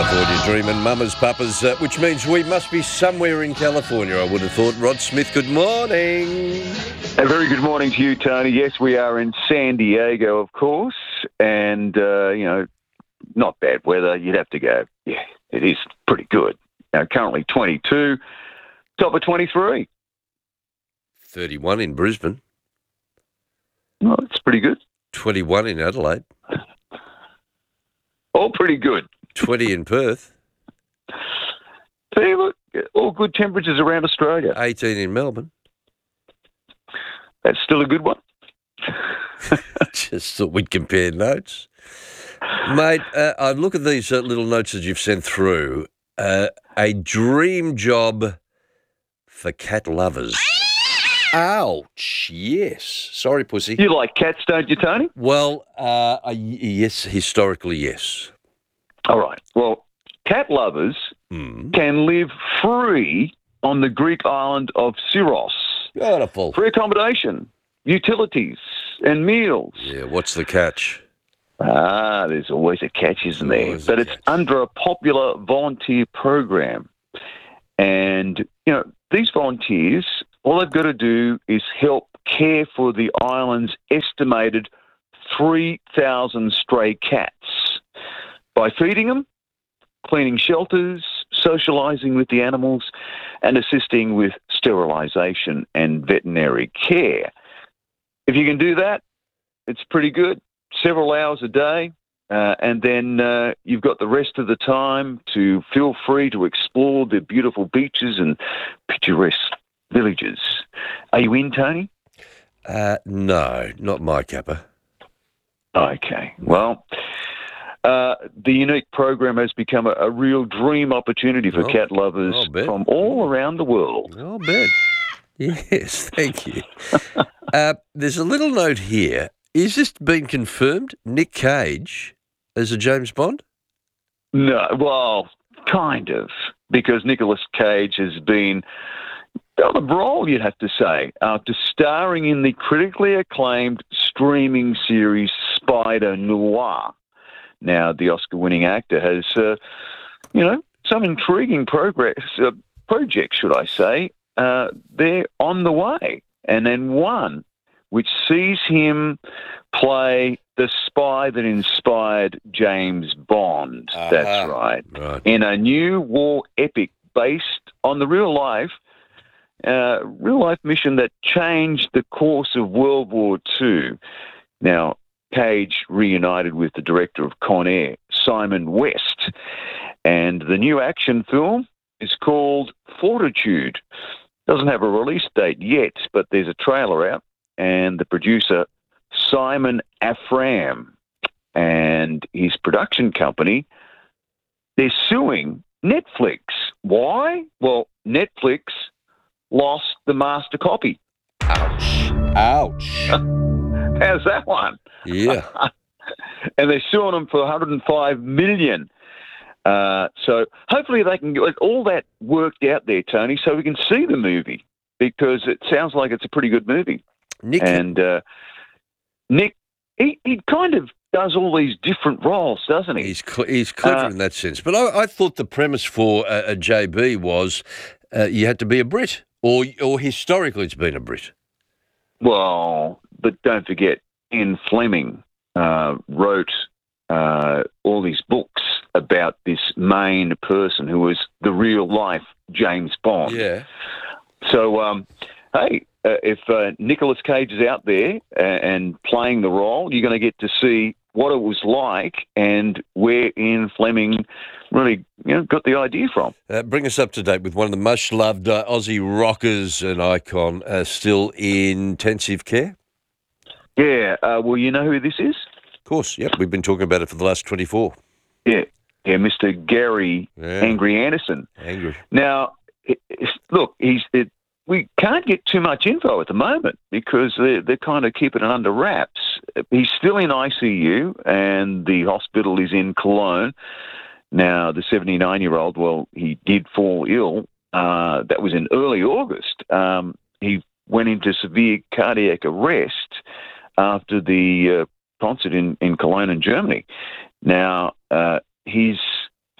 California dreaming, mamas, papas, which means we must be somewhere in California, I would have thought. Rod Smith, good morning. A very good morning to you, Tony. Yes, we are in San Diego, of course, and, not bad weather. You'd have to go, yeah, it is pretty good. Now, currently 22, top of 23. 31 in Brisbane. Well, it's pretty good. 21 in Adelaide. All pretty good. 20 in Perth. See, look, all good temperatures around Australia. 18 in Melbourne. That's still a good one. Just thought we'd compare notes. Mate, I look at these little notes that you've sent through. A dream job for cat lovers. Ouch, yes. Sorry, pussy. You like cats, don't you, Tony? Well, yes, historically, yes. All right. Well, cat lovers can live free on the Greek island of Syros. Beautiful. Free accommodation, utilities, and meals. Yeah, what's the catch? There's always a catch, isn't there? But it's under a popular volunteer program. And, these volunteers, all they've got to do is help care for the island's estimated 3,000 stray cats by feeding them, cleaning shelters, socialising with the animals, and assisting with sterilisation and veterinary care. If you can do that, it's pretty good. Several hours a day, and then you've got the rest of the time to feel free to explore the beautiful beaches and picturesque villages. Are you in, Tony? No, not my capper. Okay. Well, the unique program has become a real dream opportunity for cat lovers from all around the world. I'll bet. Yes, thank you. There's a little note here. Is this been confirmed? Nick Cage as a James Bond? No, well, kind of, because Nicolas Cage has been on a roll, you'd have to say, after starring in the critically acclaimed streaming series Spider Noir. Now, the Oscar-winning actor has, some intriguing projects, should I say. They're on the way, and then one which sees him play the spy that inspired James Bond. That's right. In a new war epic based on the real life mission that changed the course of World War II. Now, Cage reunited with the director of Con Air, Simon West, and the new action film is called Fortitude. Doesn't have a release date yet, but there's a trailer out, and the producer, Simon Afram, and his production company, they're suing Netflix. Why? Well, Netflix lost the master copy. Ouch. How's that one? Yeah. And they're suing them for $105 million. So hopefully they can get all that worked out there, Tony, so we can see the movie, because it sounds like it's a pretty good movie. Nick, he kind of does all these different roles, doesn't he? He's clever in that sense. But I thought the premise for a JB was you had to be a Brit, or historically it's been a Brit. Well, but don't forget, Ian Fleming wrote all these books about this main person who was the real-life James Bond. Yeah. So, hey, if Nicolas Cage is out there and playing the role, you're going to get to see what it was like and where Ian Fleming really got the idea from. Bring us up to date with one of the most loved Aussie rockers and icon still in intensive care. Yeah, well, you know who this is? Of course, yep. We've been talking about it for the last 24. Yeah, Mr. Gary Angry Anderson. Angry. Now, look, we can't get too much info at the moment because they're kind of keeping it under wraps. He's still in ICU, and the hospital is in Cologne. Now, the 79-year-old, well, he did fall ill. That was in early August. He went into severe cardiac arrest after the concert in Cologne in Germany. Now, his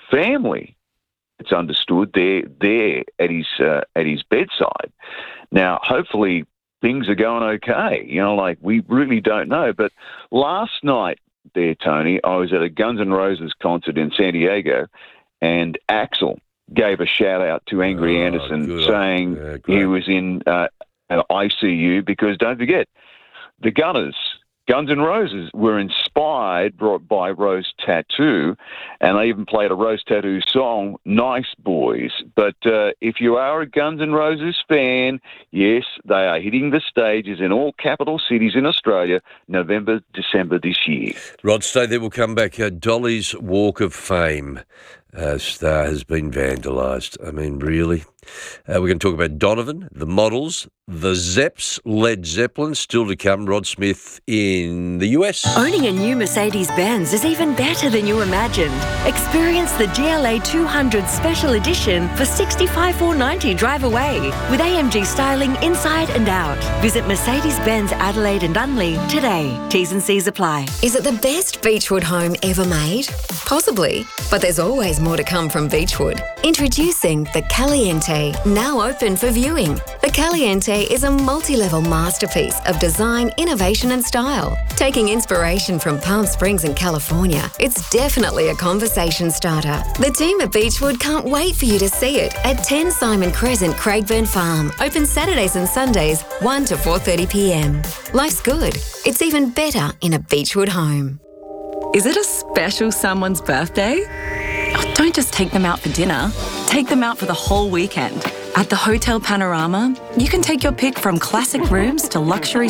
family, it's understood, they're there at his bedside. Now, hopefully things are going okay. Like, we really don't know. But last night there, Tony, I was at a Guns N' Roses concert in San Diego, and Axl gave a shout-out to Angry Anderson, saying he was in an ICU because, don't forget, the Gunners, Guns N' Roses, were inspired by Rose Tattoo, and they even played a Rose Tattoo song, Nice Boys. But if you are a Guns N' Roses fan, yes, they are hitting the stages in all capital cities in Australia, November, December this year. Rod, stay there. We'll come back. Dolly's Walk of Fame star has been vandalised. I mean, really? We're going to talk about Donovan, the Models, the Zeps, Led Zeppelin, still to come. Rod Smith in the US. Owning a new Mercedes-Benz is even better than you imagined. Experience the GLA 200 Special Edition for $65,490 drive away with AMG styling inside and out. Visit Mercedes-Benz Adelaide and Unley today. T's and C's apply. Is it the best Beechwood home ever made? Possibly, but there's always more to come from Beechwood. Introducing the Caliente, now open for viewing. The Caliente is a multi-level masterpiece of design, innovation and style. Taking inspiration from Palm Springs in California, it's definitely a conversation starter. The team at Beechwood can't wait for you to see it at 10 Simon Crescent, Craigburn Farm. Open Saturdays and Sundays, 1 to 4:30 p.m. Life's good. It's even better in a Beechwood home. Is it a special someone's birthday? Oh, don't just take them out for dinner. Take them out for the whole weekend. At the Hotel Panorama, you can take your pick from classic rooms to luxury